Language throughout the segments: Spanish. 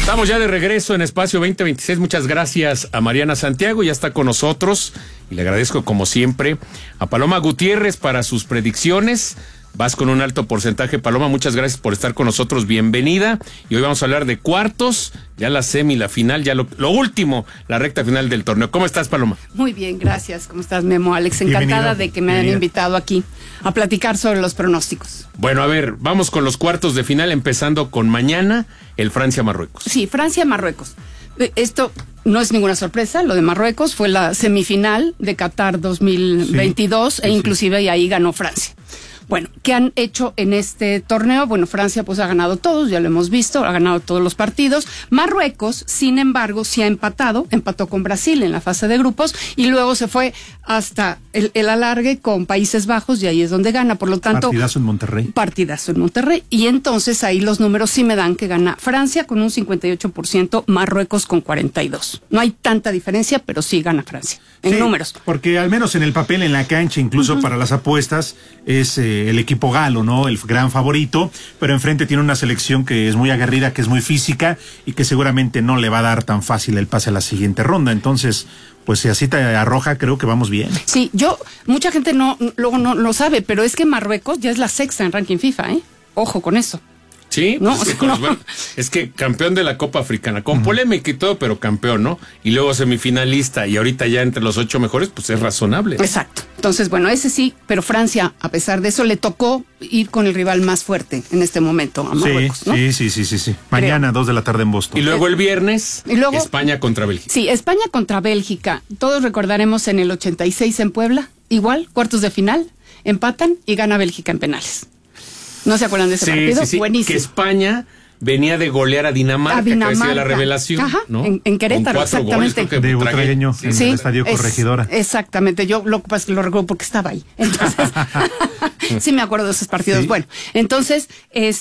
Estamos ya de regreso en Espacio 2026. Muchas gracias a Mariana Santiago, ya está con nosotros y le agradezco como siempre a Paloma Gutiérrez para sus predicciones. Vas con un alto porcentaje, Paloma, muchas gracias por estar con nosotros, bienvenida. Y hoy vamos a hablar de cuartos, ya la semi, la final, ya lo último, la recta final del torneo. ¿Cómo estás, Paloma? Muy bien, gracias. ¿Cómo estás, Memo? Alex, encantada de que me hayan invitado aquí a platicar sobre los pronósticos. Bueno, a ver, vamos con los cuartos de final, empezando con mañana, el Francia-Marruecos. Sí, Francia-Marruecos. Esto no es ninguna sorpresa, lo de Marruecos fue la semifinal de Qatar 2022 inclusive y ahí ganó Francia. Bueno, ¿qué han hecho en este torneo? Bueno, Francia pues ha ganado todos, ya lo hemos visto, ha ganado todos los partidos. Marruecos, sin embargo, sí ha empató con Brasil en la fase de grupos y luego se fue hasta el alargue con Países Bajos y ahí es donde gana, por lo tanto... Partidazo en Monterrey. Partidazo en Monterrey. Y entonces ahí los números sí me dan que gana Francia con un 58%, Marruecos con 42%. No hay tanta diferencia, pero sí gana Francia en números. Porque al menos en el papel, en la cancha, incluso para las apuestas, es el equipo galo, ¿no? El gran favorito, pero enfrente tiene una selección que es muy aguerrida, que es muy física y que seguramente no le va a dar tan fácil el pase a la siguiente ronda. Entonces, pues si así te arroja, creo que vamos bien. Sí, mucha gente luego no lo sabe, pero es que Marruecos ya es la sexta en ranking FIFA, ¿eh? Ojo con eso. Sí, no, es que campeón de la Copa Africana, con polémica y todo, pero campeón, ¿no? Y luego semifinalista y ahorita ya entre los 8 mejores, pues es razonable. Exacto. Entonces, bueno, ese sí, pero Francia, a pesar de eso, le tocó ir con el rival más fuerte en este momento a Marruecos, ¿no? Sí. Mañana, 2 de la tarde en Boston. Y luego el viernes, España contra Bélgica. Sí, España contra Bélgica. Todos recordaremos en el 86 en Puebla, igual, cuartos de final, empatan y gana Bélgica en penales. ¿No se acuerdan de ese partido? Sí, buenísimo. Que España venía de golear a Dinamarca, que había sido la revelación. Ajá, ¿no? en Querétaro, exactamente. Goles, de Butragueño, en el Estadio Corregidora. Exactamente, yo lo recuerdo porque estaba ahí. Entonces, sí me acuerdo de esos partidos. Sí. Bueno, entonces,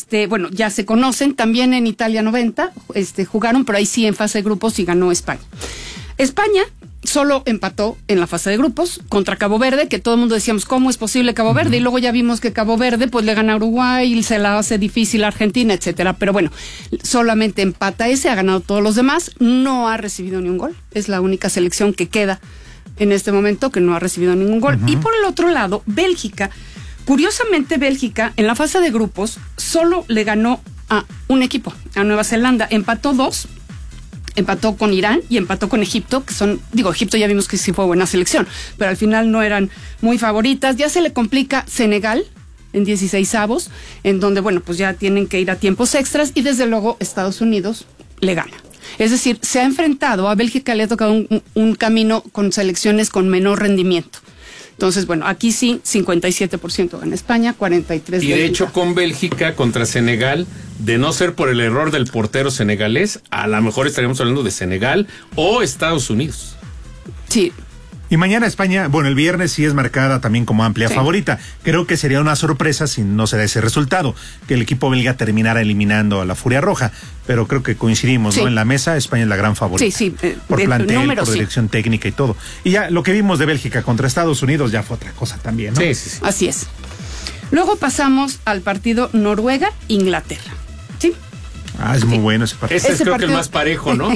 ya se conocen. También en Italia 90, jugaron, pero ahí sí en fase de grupos y ganó España. España solo empató en la fase de grupos contra Cabo Verde, que todo el mundo decíamos, ¿cómo es posible Cabo Verde? Y luego ya vimos que Cabo Verde pues le gana a Uruguay y se la hace difícil a Argentina, etcétera. Pero bueno, solamente empata ese, ha ganado todos los demás, no ha recibido ni un gol. Es la única selección que queda en este momento que no ha recibido ningún gol. Y por el otro lado, Bélgica, curiosamente Bélgica en la fase de grupos solo le ganó a un equipo, a Nueva Zelanda, empató 2. Empató con Irán y empató con Egipto, que Egipto ya vimos que sí fue buena selección, pero al final no eran muy favoritas. Ya se le complica Senegal en 16avos, en donde, pues ya tienen que ir a tiempos extras y desde luego Estados Unidos le gana. Es decir, se ha enfrentado a Bélgica, le ha tocado un camino con selecciones con menor rendimiento. Entonces, aquí sí, 57% gana España, 43% Y de hecho, con Bélgica contra Senegal, de no ser por el error del portero senegalés, a lo mejor estaríamos hablando de Senegal o Estados Unidos. Sí. Y mañana España, el viernes sí es marcada también como amplia favorita. Creo que sería una sorpresa si no se da ese resultado, que el equipo belga terminara eliminando a la Furia Roja. Pero creo que coincidimos, ¿no? En la mesa, España es la gran favorita. Sí. Por plantel, por dirección técnica y todo. Y ya lo que vimos de Bélgica contra Estados Unidos ya fue otra cosa también, ¿no? Sí. Así es. Luego pasamos al partido Noruega-Inglaterra. ¿Sí? Es muy bueno ese partido. Ese es creo que el más parejo, ¿no?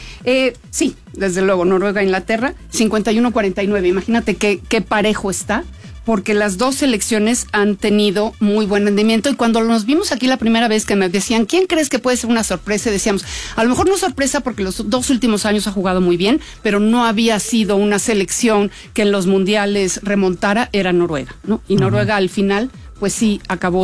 Sí, desde luego, Noruega-Inglaterra, 51-49. Imagínate qué parejo está, porque las dos selecciones han tenido muy buen rendimiento. Y cuando nos vimos aquí la primera vez que me decían, ¿quién crees que puede ser una sorpresa? Decíamos, a lo mejor no sorpresa porque los 2 últimos años ha jugado muy bien, pero no había sido una selección que en los mundiales remontara, era Noruega, ¿no? Y Noruega al final, pues sí, acabó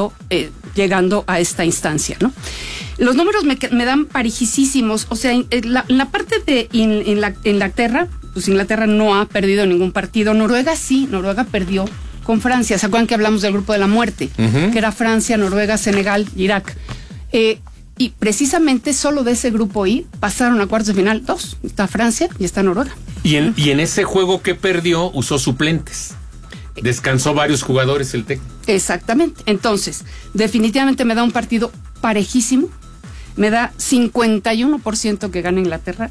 llegando a esta instancia, ¿no? Los números me dan parejísimos. O sea, en la parte de Inglaterra, pues Inglaterra no ha perdido ningún partido. Noruega sí, Noruega perdió con Francia. ¿Se acuerdan que hablamos del grupo de la muerte? Que era Francia, Noruega, Senegal, Irak. Y precisamente solo de ese grupo I pasaron a cuartos de final 2. Está Francia y está Noruega. Y en ese juego que perdió, usó suplentes. Descansó varios jugadores el técnico. Exactamente. Entonces, definitivamente me da un partido parejísimo. Me da 51% que gana Inglaterra,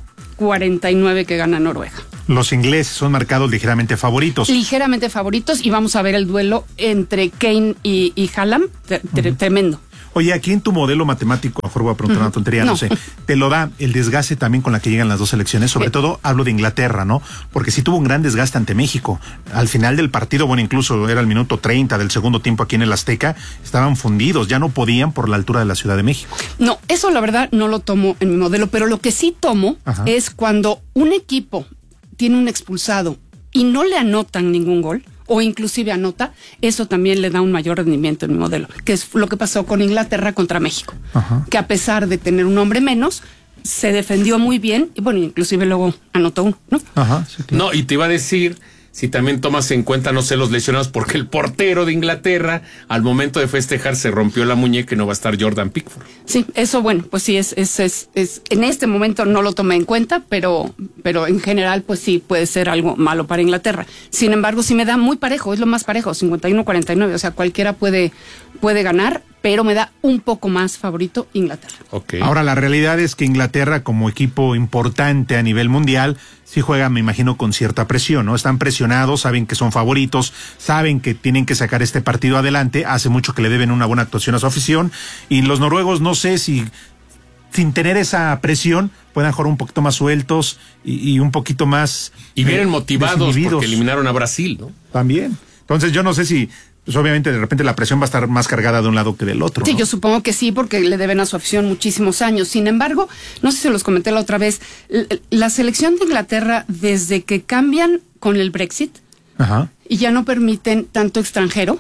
49% que gana Noruega. Los ingleses son marcados ligeramente favoritos. Ligeramente favoritos, y vamos a ver el duelo entre Kane y Haaland, tremendo. Oye, aquí en tu modelo matemático, a lo mejor voy a preguntar una tontería, no sé, te lo da el desgaste también con la que llegan las dos selecciones, sobre todo hablo de Inglaterra, ¿no? Porque sí tuvo un gran desgaste ante México. Al final del partido, bueno, incluso era el minuto 30 del segundo tiempo aquí en el Azteca, estaban fundidos, ya no podían por la altura de la Ciudad de México. No, eso la verdad no lo tomo en mi modelo, pero lo que sí tomo es cuando un equipo tiene un expulsado y no le anotan ningún gol, o inclusive anota, eso también le da un mayor rendimiento en mi modelo, que es lo que pasó con Inglaterra contra México, que a pesar de tener un hombre menos, se defendió muy bien, y bueno, inclusive luego anotó uno, ¿no? Sí, claro. No, y te iba a decir, si también tomas en cuenta, no sé, los lesionados, porque el portero de Inglaterra, al momento de festejar, se rompió la muñeca y no va a estar Jordan Pickford. Sí, eso, bueno, pues sí, es en este momento no lo tomé en cuenta, pero en general, pues sí, puede ser algo malo para Inglaterra. Sin embargo, sí me da muy parejo, es lo más parejo, 51-49, o sea, cualquiera puede ganar, pero me da un poco más favorito Inglaterra. Okay. Ahora, la realidad es que Inglaterra, como equipo importante a nivel mundial, sí juega, me imagino, con cierta presión, ¿no? Están presionados, saben que son favoritos, saben que tienen que sacar este partido adelante, hace mucho que le deben una buena actuación a su afición, y los noruegos, no sé si sin tener esa presión puedan jugar un poquito más sueltos y un poquito más... Y vienen motivados porque eliminaron a Brasil, ¿no? También. Entonces yo no sé si... Pues obviamente de repente la presión va a estar más cargada de un lado que del otro. Sí, ¿no? yo supongo que sí, porque le deben a su afición muchísimos años. Sin embargo, no sé si se los comenté la otra vez, la selección de Inglaterra, desde que cambian con el Brexit y ya no permiten tanto extranjero,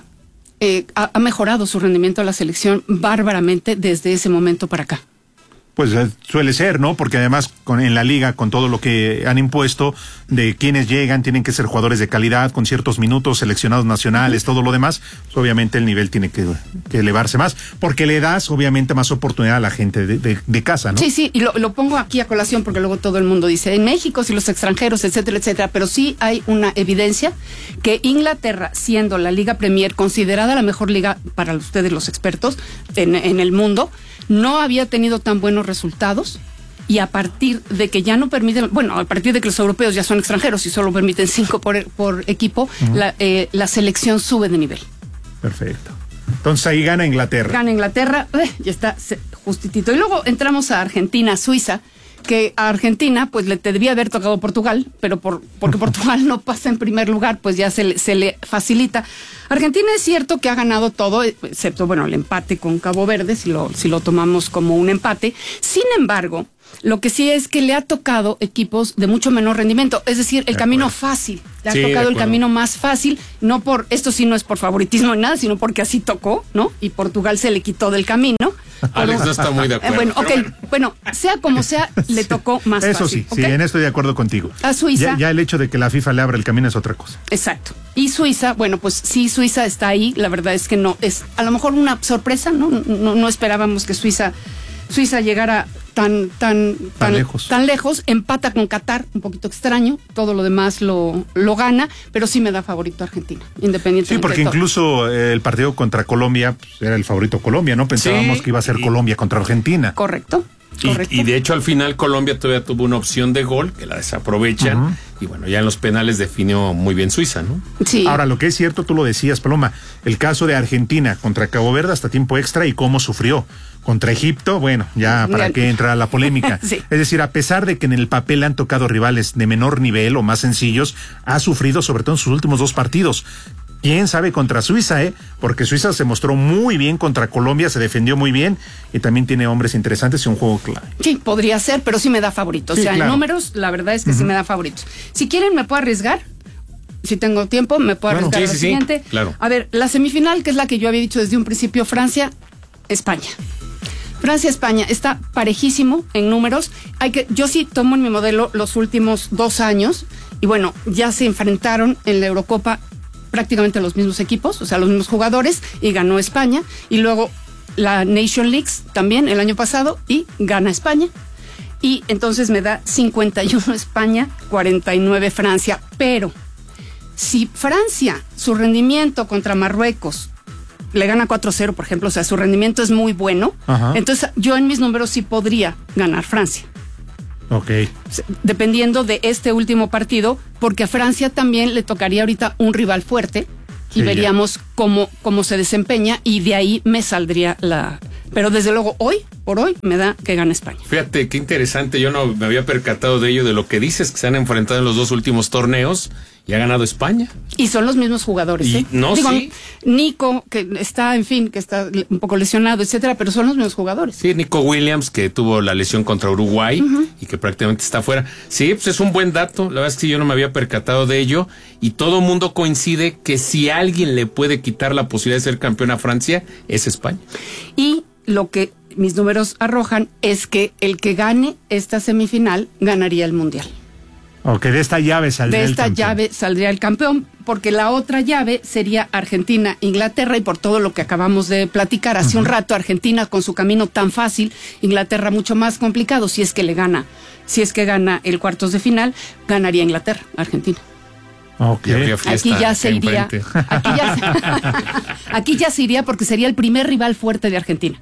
ha mejorado su rendimiento de la selección bárbaramente desde ese momento para acá. Pues suele ser, ¿no? Porque además en la liga, con todo lo que han impuesto, de quienes llegan, tienen que ser jugadores de calidad, con ciertos minutos, seleccionados nacionales, todo lo demás, pues obviamente el nivel tiene que elevarse más, porque le das obviamente más oportunidad a la gente de casa, ¿no? Sí, y lo pongo aquí a colación porque luego todo el mundo dice, en México, si los extranjeros, etcétera, etcétera, pero sí hay una evidencia que Inglaterra, siendo la Liga Premier, considerada la mejor liga para ustedes los expertos en el mundo, no había tenido tan buenos resultados, y a partir de que ya no permiten, bueno, a partir de que los europeos ya son extranjeros y solo permiten 5 por equipo, la selección sube de nivel. Perfecto. Entonces ahí gana Inglaterra. Gana Inglaterra, ya está justitito. Y luego entramos a Argentina, Suiza, que a Argentina pues le debía haber tocado Portugal, pero porque Portugal no pasa en primer lugar, pues ya se le facilita. Argentina es cierto que ha ganado todo, excepto, bueno, el empate con Cabo Verde, si lo tomamos como un empate. Sin embargo, lo que sí es que le ha tocado equipos de mucho menor rendimiento, es decir, el camino fácil. Le ha tocado el camino más fácil, esto sí no es por favoritismo ni nada, sino porque así tocó, ¿no? Y Portugal se le quitó del camino. Alex no está muy de acuerdo. Bueno, sea como sea, le tocó más eso fácil. Eso sí, en esto estoy de acuerdo contigo. A Suiza. Ya el hecho de que la FIFA le abra el camino es otra cosa. Exacto. Y Suiza, bueno, pues sí, Suiza está ahí, la verdad es que no, es a lo mejor una sorpresa, no esperábamos que Suiza llegara tan lejos, empata con Qatar, un poquito extraño, todo lo demás lo gana, pero sí me da favorito Argentina, independientemente. Sí, porque incluso el partido contra Colombia pues, era el favorito Colombia, ¿no? Pensábamos que iba a ser Colombia contra Argentina. Correcto. Y de hecho al final Colombia todavía tuvo una opción de gol que la desaprovechan y bueno, ya en los penales definió muy bien Suiza, ¿no? Sí. Ahora, lo que es cierto, tú lo decías, Paloma, el caso de Argentina contra Cabo Verde hasta tiempo extra y cómo sufrió. Contra Egipto, bueno, ya para qué entrar la polémica. Sí. Es decir, a pesar de que en el papel le han tocado rivales de menor nivel o más sencillos, ha sufrido sobre todo en sus últimos 2 partidos. ¿Quién sabe contra Suiza, Porque Suiza se mostró muy bien contra Colombia, se defendió muy bien y también tiene hombres interesantes y un juego clave. Sí, podría ser, pero sí me da favoritos. Sí, o sea, claro. En números, la verdad es que sí me da favoritos. Si quieren, me puedo arriesgar. Si tengo tiempo, me puedo arriesgar al siguiente. Claro. A ver, la semifinal, que es la que yo había dicho desde un principio, Francia-España. Francia-España está parejísimo en números. Yo sí tomo en mi modelo los últimos 2 años y bueno, ya se enfrentaron en la Eurocopa prácticamente los mismos equipos, o sea, los mismos jugadores, y ganó España. Y luego la Nation Leagues también el año pasado y gana España. Y entonces me da 51 España, 49 Francia. Pero si Francia, su rendimiento contra Marruecos, le gana 4-0, por ejemplo, o sea, su rendimiento es muy bueno, entonces yo en mis números sí podría ganar Francia. Ok. Dependiendo de este último partido, porque a Francia también le tocaría ahorita un rival fuerte y veríamos cómo se desempeña, y de ahí me saldría pero desde luego por hoy me da que gane España. Fíjate, qué interesante, yo no me había percatado de ello, de lo que dices, que se han enfrentado en los 2 últimos torneos y ha ganado España. Y son los mismos jugadores, y, ¿eh? No, digo, sí. Nico, que está un poco lesionado, etcétera, pero son los mismos jugadores. Sí, Nico Williams, que tuvo la lesión contra Uruguay y que prácticamente está fuera. Sí, pues es un buen dato, la verdad es que yo no me había percatado de ello, y todo mundo coincide que si alguien le puede quitar la posibilidad de ser campeón a Francia, es España. Y lo que mis números arrojan es que el que gane esta semifinal ganaría el Mundial. Ok, de esta llave saldría el campeón. llave saldría el campeón, porque la otra llave sería Argentina-Inglaterra, y por todo lo que acabamos de platicar hace un rato, Argentina con su camino tan fácil, Inglaterra mucho más complicado. Si es que gana el cuartos de final, ganaría Inglaterra, Argentina. Okay. Aquí ya se iría. Aquí ya se iría, porque sería el primer rival fuerte de Argentina.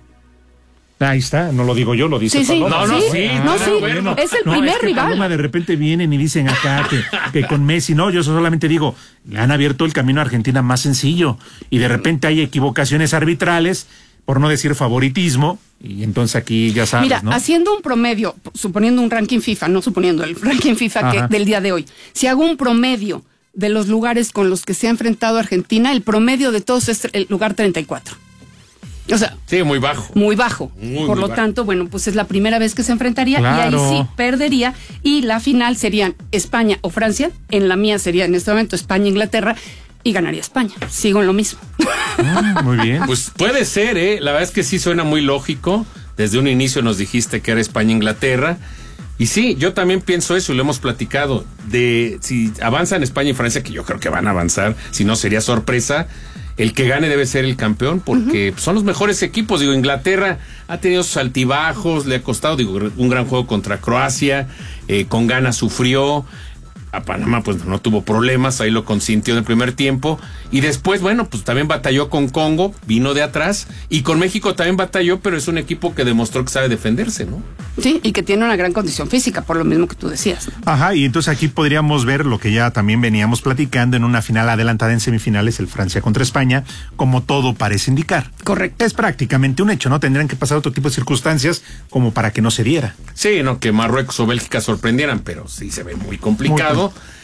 Ahí está, no lo digo yo, lo dice Paloma. Bueno. Es el primer rival. Paloma, de repente vienen y dicen acá que con Messi, no, yo solamente digo, le han abierto el camino a Argentina más sencillo, y de repente hay equivocaciones arbitrales, por no decir favoritismo, y entonces aquí ya sabes, mira, ¿no? haciendo un promedio, suponiendo un ranking FIFA, no suponiendo el ranking FIFA del día de hoy, si hago un promedio de los lugares con los que se ha enfrentado Argentina, el promedio de todos es el lugar 34. O sea, sí, muy bajo. Muy bajo. Por lo tanto, bueno, pues es la primera vez que se enfrentaría, claro. Y ahí sí perdería, y la final serían España o Francia. En la mía sería en este momento España-Inglaterra, y ganaría España. Sigo en lo mismo. Muy bien. Pues puede ser, la verdad es que sí suena muy lógico. Desde un inicio nos dijiste que era España-Inglaterra. Y sí, yo también pienso eso, y lo hemos platicado, de si avanzan España y Francia, que yo creo que van a avanzar, si no sería sorpresa. El que gane debe ser el campeón, porque son los mejores equipos. Digo, Inglaterra ha tenido sus altibajos, le ha costado, un gran juego contra Croacia, con Ghana sufrió. A Panamá pues no tuvo problemas, ahí lo consintió en el primer tiempo, y después, bueno, pues también batalló con Congo, vino de atrás, y con México también batalló, pero es un equipo que demostró que sabe defenderse, ¿no? Sí, y que tiene una gran condición física, por lo mismo que tú decías, ¿no? Ajá, y entonces aquí podríamos ver lo que ya también veníamos platicando en una final adelantada en semifinales, el Francia contra España, como todo parece indicar. Correcto. Es prácticamente un hecho, ¿no? Tendrían que pasar otro tipo de circunstancias como para que no se diera. Sí, no, que Marruecos o Bélgica sorprendieran, pero sí se ve muy complicado.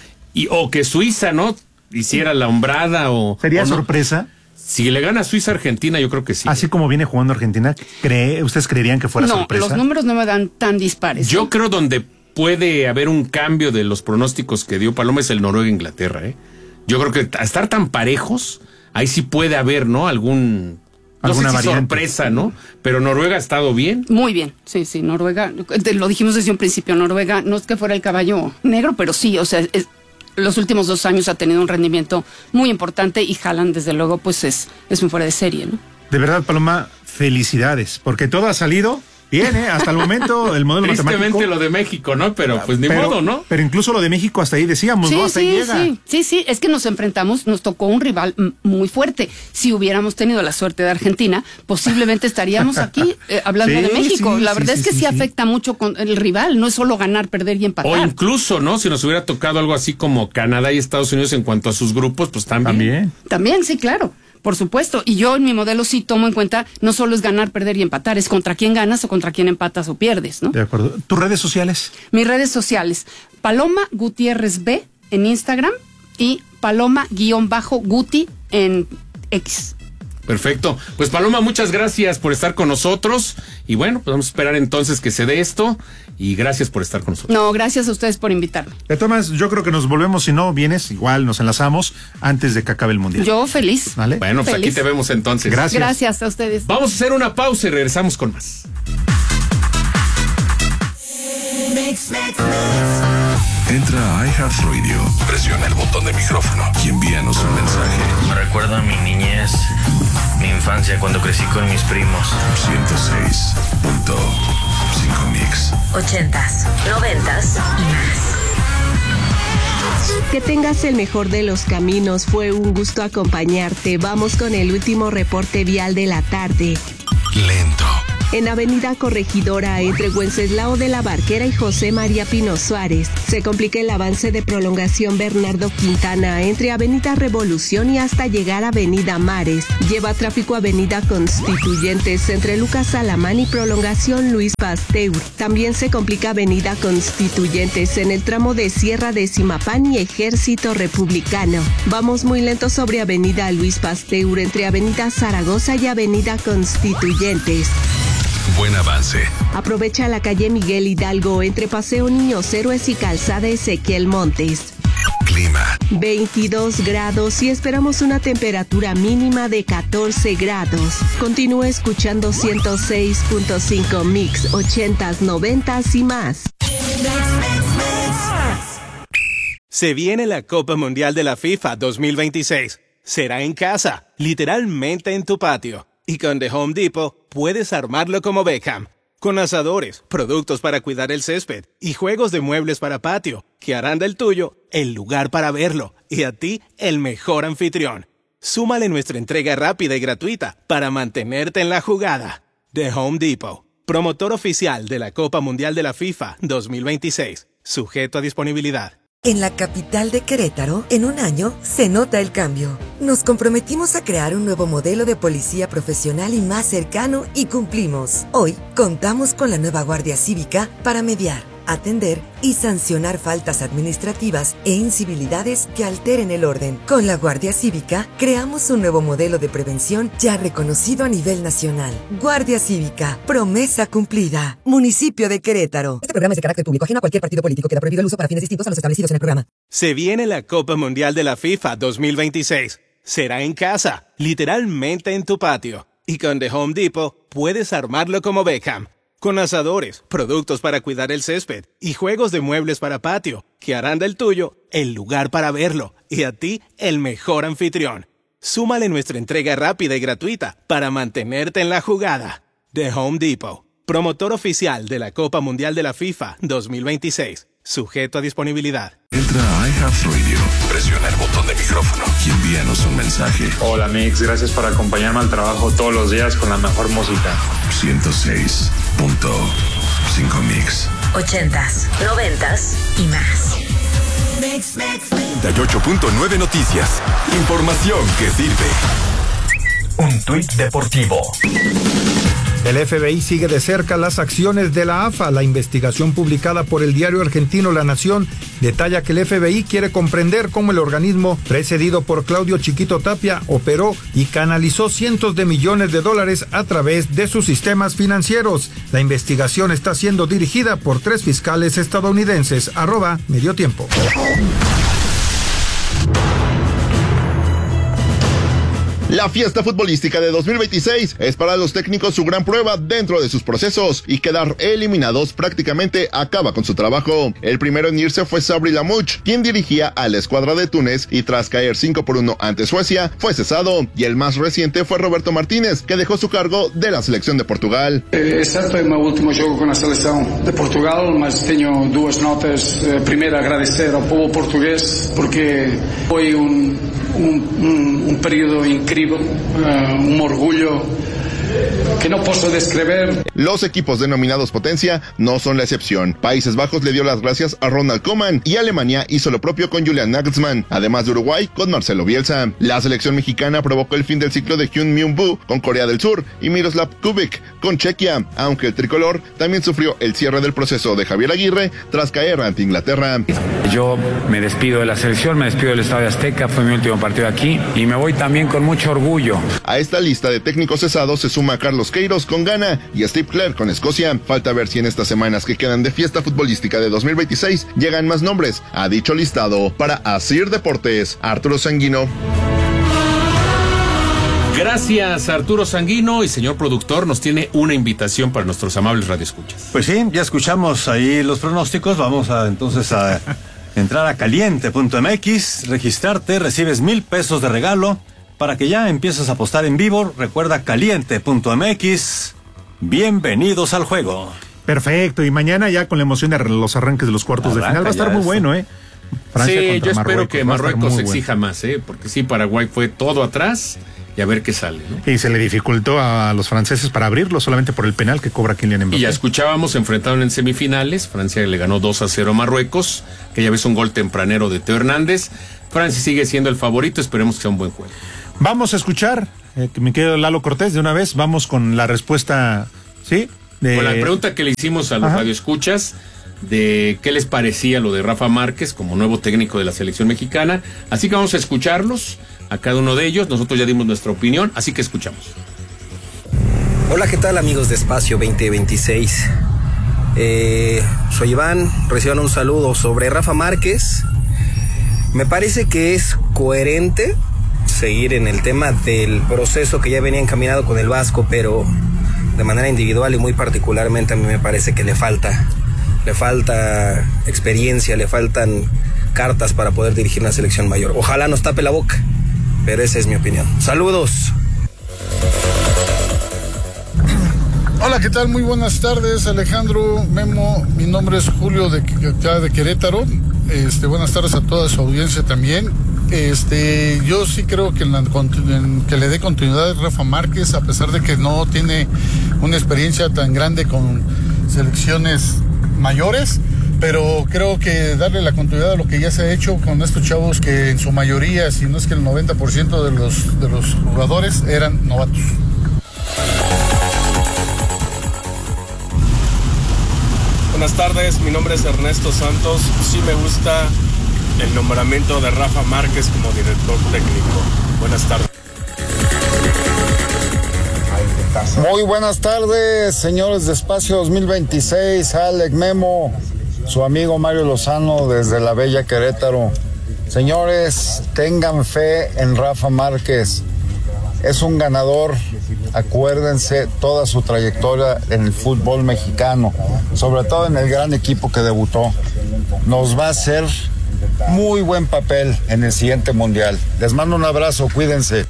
O que Suiza, ¿no? Hiciera la hombrada o... ¿Sería o no. Sorpresa? Si le gana Suiza a Argentina, yo creo que sí. Así como viene jugando Argentina, ¿ustedes creerían que fuera sorpresa? No, los números no me dan tan dispares. Yo creo donde puede haber un cambio de los pronósticos que dio Paloma es el Noruega-Inglaterra, Yo creo que a estar tan parejos, ahí sí puede haber, ¿no? Alguna variante. Sorpresa, ¿no? Pero Noruega ha estado bien. Muy bien, sí, Noruega, lo dijimos desde un principio, Noruega no es que fuera el caballo negro, pero sí, o sea, los últimos 2 años ha tenido un rendimiento muy importante, y Haaland, desde luego, pues es un fuera de serie, ¿no? De verdad, Paloma, felicidades, porque todo ha salido bien, hasta el momento, el modelo Tristemente matemático. lo de México, ¿no? Pero pues ni modo, ¿no? Pero incluso lo de México hasta ahí decíamos, ¿no? Hasta ahí llega. Sí, es que nos tocó un rival muy fuerte. Si hubiéramos tenido la suerte de Argentina, posiblemente estaríamos aquí hablando de México. La verdad es que sí afecta mucho con el rival, no es solo ganar, perder y empatar. O incluso, ¿no? Si nos hubiera tocado algo así como Canadá y Estados Unidos en cuanto a sus grupos, pues también. También, sí, claro. Por supuesto, y yo en mi modelo sí tomo en cuenta, no solo es ganar, perder y empatar, es contra quién ganas o contra quién empatas o pierdes, ¿no? De acuerdo. ¿Tus redes sociales? Mis redes sociales, Paloma Gutiérrez B en Instagram y Paloma_Guti en X. Perfecto. Pues Paloma, muchas gracias por estar con nosotros, y bueno, pues vamos a esperar entonces que se dé esto, y gracias por estar con nosotros. No, gracias a ustedes por invitarme. De todas maneras, yo creo que nos volvemos, si no vienes, igual nos enlazamos antes de que acabe el Mundial. Yo feliz. ¿Vale? Bueno, pues feliz. Aquí te vemos entonces. Gracias a ustedes. Vamos a hacer una pausa y regresamos con más. Entra a iHeartRadio, presiona el botón de micrófono y envíanos un mensaje. Me recuerda a mi niñez, mi infancia cuando crecí con mis primos. 106.5 Mix. 80s, 90s y más. Que tengas el mejor de los caminos, fue un gusto acompañarte. Vamos con el último reporte vial de la tarde. Lento, En Avenida Corregidora, entre Wenceslao de la Barquera y José María Pino Suárez, se complica el avance de prolongación Bernardo Quintana entre Avenida Revolución y hasta llegar a Avenida Mares. Lleva tráfico Avenida Constituyentes entre Lucas Salamán y prolongación Luis Pasteur. También se complica Avenida Constituyentes en el tramo de Sierra de Zimapán y Ejército Republicano. Vamos muy lento sobre Avenida Luis Pasteur entre Avenida Zaragoza y Avenida Constituyentes. Buen avance. Aprovecha la calle Miguel Hidalgo entre Paseo Niños Héroes y Calzada Ezequiel Montes. Clima. 22 grados y esperamos una temperatura mínima de 14 grados. Continúa escuchando 106.5 Mix, 80s, 90s y más. Se viene la Copa Mundial de la FIFA 2026. Será en casa, literalmente en tu patio. Y con The Home Depot puedes armarlo como Beckham. Con asadores, productos para cuidar el césped y juegos de muebles para patio, que harán del tuyo el lugar para verlo y a ti el mejor anfitrión. Súmale nuestra entrega rápida y gratuita para mantenerte en la jugada. The Home Depot, promotor oficial de la Copa Mundial de la FIFA 2026, sujeto a disponibilidad. En la capital de Querétaro, en un año, se nota el cambio. Nos comprometimos a crear un nuevo modelo de policía profesional y más cercano y cumplimos. Hoy, contamos con la nueva Guardia Cívica para mediar, atender y sancionar faltas administrativas e incivilidades que alteren el orden. Con la Guardia Cívica, creamos un nuevo modelo de prevención ya reconocido a nivel nacional. Guardia Cívica, promesa cumplida. Municipio de Querétaro. Este programa es de carácter público, ajeno a cualquier partido político. Queda prohibido el uso para fines distintos a los establecidos en el programa. Se viene la Copa Mundial de la FIFA 2026. Será en casa, literalmente en tu patio. Y con The Home Depot puedes armarlo como Beckham. Con asadores, productos para cuidar el césped y juegos de muebles para patio, que harán del tuyo el lugar para verlo y a ti el mejor anfitrión. Súmale nuestra entrega rápida y gratuita para mantenerte en la jugada. The Home Depot, promotor oficial de la Copa Mundial de la FIFA 2026, sujeto a disponibilidad. Entra a iHeartRadio, presiona el botón de micrófono y envíanos un mensaje. Hola Mix, gracias por acompañarme al trabajo todos los días con la mejor música. 106.5 Mix. 80s, 90s y más. 38.9 Noticias. Información que sirve. Un tuit deportivo. El FBI sigue de cerca las acciones de la AFA. La investigación publicada por el diario argentino La Nación detalla que el FBI quiere comprender cómo el organismo, precedido por Claudio Chiquito Tapia, operó y canalizó cientos de millones de dólares a través de sus sistemas financieros. La investigación está siendo dirigida por 3 fiscales estadounidenses. @Mediotiempo. La fiesta futbolística de 2026 es para los técnicos su gran prueba dentro de sus procesos y quedar eliminados prácticamente acaba con su trabajo. El primero en irse fue Sabri Lamouche, quien dirigía a la escuadra de Túnez y tras caer 5-1 ante Suecia fue cesado. Y el más reciente fue Roberto Martínez, que dejó su cargo de la selección de Portugal. É certo, é o meu último jogo com a seleção de Portugal, mas tenho 2 notas. Primeiro, agradecer ao povo português porque foi um período incrível, un orgullo que no puedo describir. Los equipos denominados potencia no son la excepción. Países Bajos le dio las gracias a Ronald Koeman y Alemania hizo lo propio con Julian Nagelsmann, además de Uruguay con Marcelo Bielsa. La selección mexicana provocó el fin del ciclo de Hyun Myung-Woo con Corea del Sur y Miroslav Kubik con Chequia, aunque el tricolor también sufrió el cierre del proceso de Javier Aguirre tras caer ante Inglaterra. Yo me despido de la selección, me despido del Estadio Azteca, fue mi último partido aquí y me voy también con mucho orgullo. A esta lista de técnicos cesados se suma Carlos Queiroz con Ghana y Steve Clair con Escocia. Falta ver si en estas semanas que quedan de fiesta futbolística de 2026 llegan más nombres a dicho listado. Para Asir Deportes, Arturo Sanguino. Gracias, Arturo Sanguino. Y señor productor, nos tiene una invitación para nuestros amables radioescuchas. Pues sí, ya escuchamos ahí los pronósticos. Vamos entonces a entrar a caliente.mx, registrarte, recibes $1,000 de regalo para que ya empieces a apostar en vivo. Recuerda caliente.mx. Bienvenidos al juego. Perfecto, y mañana ya con la emoción de los arranques de los cuartos de final va a estar muy bueno, Francia sí, yo espero Marruecos, que Marruecos exija más, porque sí, Paraguay fue todo atrás y a ver qué sale, ¿no? Y se le dificultó a los franceses para abrirlo solamente por el penal que cobra Kylian Mbappé. Y ya escuchábamos, se enfrentaron en semifinales, Francia le ganó 2-0 a Marruecos, que ya ves un gol tempranero de Teo Hernández. Francia sigue siendo el favorito, esperemos que sea un buen juego. Vamos a escuchar, mi querido Lalo Cortés, de una vez, vamos con la respuesta, ¿sí? Con la pregunta que le hicimos a los radioescuchas, de qué les parecía lo de Rafa Márquez como nuevo técnico de la selección mexicana. Así que vamos a escucharlos, a cada uno de ellos. Nosotros ya dimos nuestra opinión, así que escuchamos. Hola, ¿qué tal, amigos de Espacio 2026? Soy Iván, reciban un saludo sobre Rafa Márquez. Me parece que es coherente seguir en el tema del proceso que ya venía encaminado con el Vasco, pero de manera individual y muy particularmente a mí me parece que le falta experiencia, le faltan cartas para poder dirigir una selección mayor. Ojalá nos tape la boca, pero esa es mi opinión. Saludos. Hola, ¿qué tal? Muy buenas tardes, Alejandro, Memo. Mi nombre es Julio de Querétaro. Buenas tardes a toda su audiencia también. Yo sí creo que que le dé continuidad a Rafa Márquez, a pesar de que no tiene una experiencia tan grande con selecciones mayores, pero creo que darle la continuidad a lo que ya se ha hecho con estos chavos que en su mayoría, si no es que el 90% de los jugadores eran novatos. Buenas tardes, mi nombre es Ernesto Santos. Sí me gusta el nombramiento de Rafa Márquez como director técnico. Buenas tardes. Muy buenas tardes, señores de Espacio 2026, Alec, Memo, su amigo Mario Lozano desde la bella Querétaro. Señores, tengan fe en Rafa Márquez, es un ganador, acuérdense toda su trayectoria en el fútbol mexicano, sobre todo en el gran equipo que debutó. Nos va a hacer muy buen papel en el siguiente mundial. Les mando un abrazo, cuídense.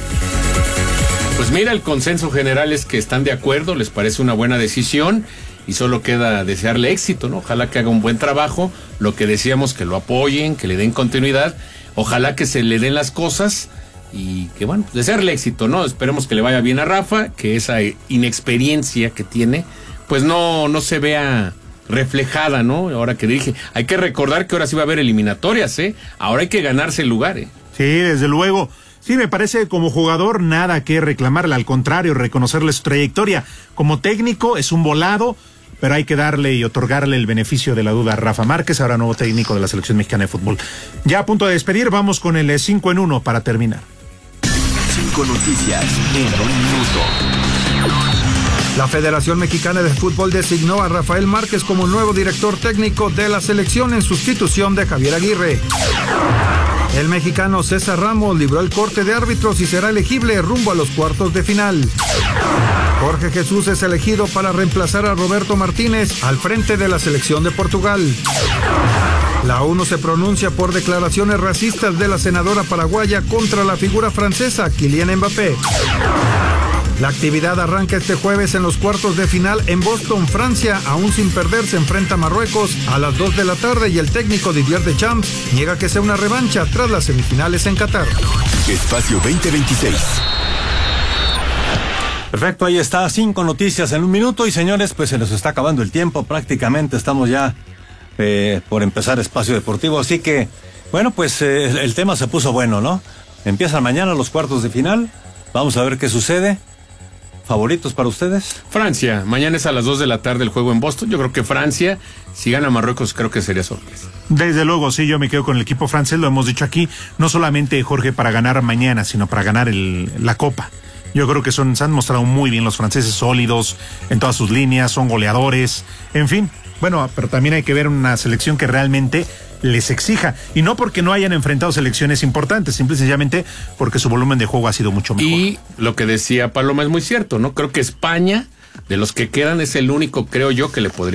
Pues mira, el consenso general es que están de acuerdo, les parece una buena decisión y solo queda desearle éxito, ¿no? Ojalá que haga un buen trabajo, lo que decíamos, que lo apoyen, que le den continuidad, ojalá que se le den las cosas y que, bueno, pues desearle éxito, ¿no? Esperemos que le vaya bien a Rafa, que esa inexperiencia que tiene, pues no se vea reflejada, ¿no? Ahora que dije, hay que recordar que ahora sí va a haber eliminatorias, ahora hay que ganarse el lugar, Sí, desde luego. Sí, me parece como jugador nada que reclamarle, al contrario, reconocerle su trayectoria. Como técnico es un volado, pero hay que darle y otorgarle el beneficio de la duda a Rafa Márquez, ahora nuevo técnico de la Selección Mexicana de Fútbol. Ya a punto de despedir, vamos con el 5 en 1 para terminar. 5 noticias en 1 minuto. La Federación Mexicana de Fútbol designó a Rafael Márquez como nuevo director técnico de la selección en sustitución de Javier Aguirre. El mexicano César Ramos libró el corte de árbitros y será elegible rumbo a los cuartos de final. Jorge Jesús es elegido para reemplazar a Roberto Martínez al frente de la selección de Portugal. La ONU se pronuncia por declaraciones racistas de la senadora paraguaya contra la figura francesa Kylian Mbappé. La actividad arranca este jueves en los cuartos de final en Boston, Francia. Aún sin perder, se enfrenta a Marruecos a las 2 de la tarde y el técnico Didier Deschamps niega que sea una revancha tras las semifinales en Qatar. Espacio 2026. Perfecto, ahí está, 5 noticias en 1 minuto y señores, pues se nos está acabando el tiempo, prácticamente estamos ya por empezar Espacio Deportivo, así que, bueno, pues el tema se puso bueno, ¿no? Empiezan mañana los cuartos de final, vamos a ver qué sucede. ¿Favoritos para ustedes? Francia, mañana es a las 2 de la tarde el juego en Boston. Yo creo que Francia, si gana Marruecos, creo que sería sorpresa. Desde luego, sí, yo me quedo con el equipo francés, lo hemos dicho aquí, no solamente, Jorge, para ganar mañana, sino para ganar la Copa. Yo creo que se han mostrado muy bien los franceses, sólidos en todas sus líneas, son goleadores, en fin. Bueno, pero también hay que ver una selección que realmente les exija, y no porque no hayan enfrentado selecciones importantes, simple y sencillamente porque su volumen de juego ha sido mucho mejor. Y lo que decía Paloma es muy cierto, ¿no? Creo que España, de los que quedan, es el único, creo yo, que le podría ganar.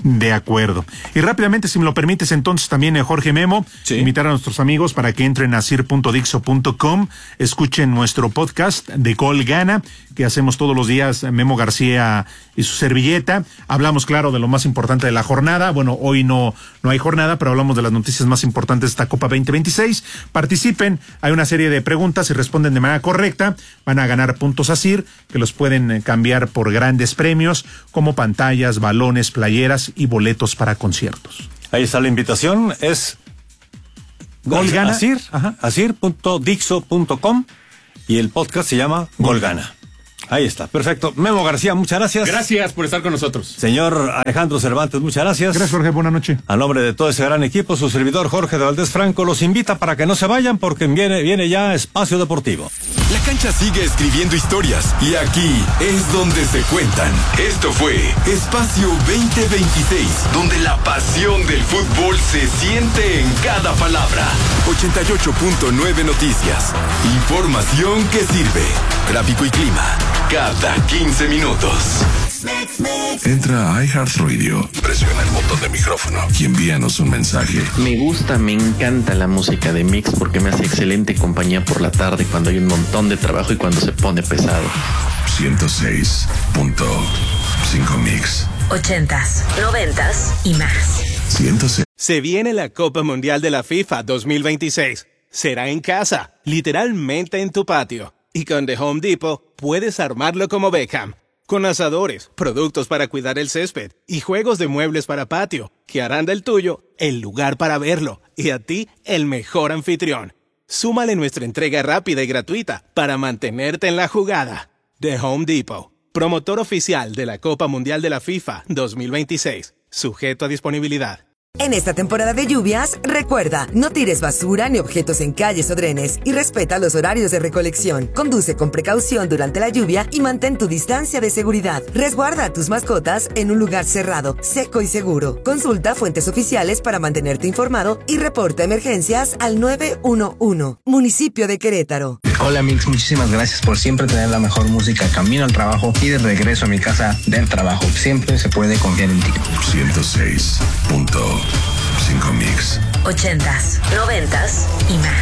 De acuerdo. Y rápidamente, si me lo permites, entonces también, Jorge Memo, invitar a nuestros amigos para que entren a sir.dixo.com, escuchen nuestro podcast de Gol Gana, que hacemos todos los días, Memo García y su servilleta. Hablamos, claro, de lo más importante de la jornada. Bueno, hoy no hay jornada, pero hablamos de las noticias más importantes de esta Copa 2026. Participen, hay una serie de preguntas, si responden de manera correcta, van a ganar puntos a Sir, que los pueden cambiar por grandes premios, como pantallas, balones, playeras y boletos para conciertos. Ahí está la invitación, es Gol Gana, asir.dixo.com, y el podcast se llama Gol Gana. Ahí está, perfecto. Memo García, muchas gracias. Gracias por estar con nosotros. Señor Alejandro Cervantes, muchas gracias. Gracias, Jorge, buenas noches. A nombre de todo ese gran equipo, su servidor Jorge de Valdés Franco los invita para que no se vayan, porque viene ya Espacio Deportivo. La cancha sigue escribiendo historias y aquí es donde se cuentan. Esto fue Espacio 2026, donde la pasión del fútbol se siente en cada palabra. 88.9 Noticias. Información que sirve. Tráfico y clima cada 15 minutos. Entra a iHeartRadio, presiona el botón de micrófono y envíanos un mensaje. Me encanta la música de Mix porque me hace excelente compañía por la tarde cuando hay un montón de trabajo y cuando se pone pesado. 106.5 Mix. 80s, 90s y más. 106. Se viene la Copa Mundial de la FIFA 2026. Será en casa, literalmente en tu patio. Y con The Home Depot puedes armarlo como Beckham. Con asadores, productos para cuidar el césped y juegos de muebles para patio, que harán del tuyo el lugar para verlo y a ti el mejor anfitrión. Súmale nuestra entrega rápida y gratuita para mantenerte en la jugada. The Home Depot, promotor oficial de la Copa Mundial de la FIFA 2026, sujeto a disponibilidad. En esta temporada de lluvias, recuerda, no tires basura ni objetos en calles o drenes y respeta los horarios de recolección. Conduce con precaución durante la lluvia y mantén tu distancia de seguridad. Resguarda a tus mascotas en un lugar cerrado, seco y seguro. Consulta fuentes oficiales para mantenerte informado y reporta emergencias al 911. Municipio de Querétaro. Hola Mix, muchísimas gracias por siempre tener la mejor música camino al trabajo y de regreso a mi casa del trabajo. Siempre se puede confiar en ti. 106.5 Mix. 80s, 90s y más.